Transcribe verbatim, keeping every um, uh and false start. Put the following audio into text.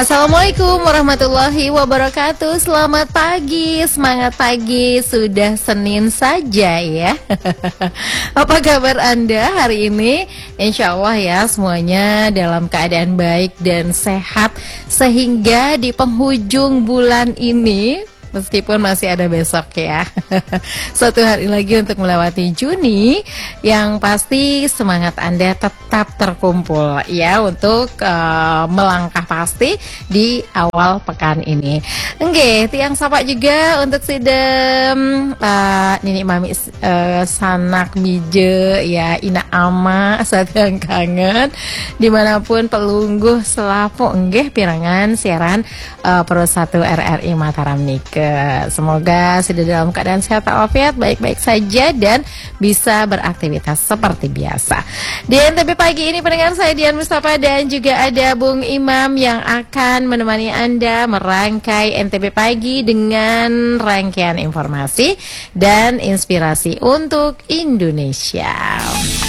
Assalamualaikum warahmatullahi wabarakatuh. Selamat pagi, semangat pagi. Sudah Senin saja ya. Apa kabar Anda hari ini? Insya Allah ya semuanya dalam keadaan baik dan sehat, sehingga di penghujung bulan ini, meskipun masih ada besok ya, satu hari lagi untuk melewati Juni, yang pasti semangat Anda tetap terkumpul ya untuk uh, melangkah pasti di awal pekan ini. Oke, tiang sapa juga untuk sidem uh, Nini Mami uh, Sanak Mije ya, Ina Ama saat yang kangen dimanapun pelungguh selapo enggeh pirangan siaran uh, Pro satu R R I Mataram Nike. Semoga sudah dalam keadaan sehat walafiat, baik-baik saja dan bisa beraktivitas seperti biasa. Di N T B pagi ini pendengar, saya Dian Mustafa dan juga ada Bung Imam yang akan menemani Anda merangkai N T B pagi dengan rangkaian informasi dan inspirasi untuk Indonesia.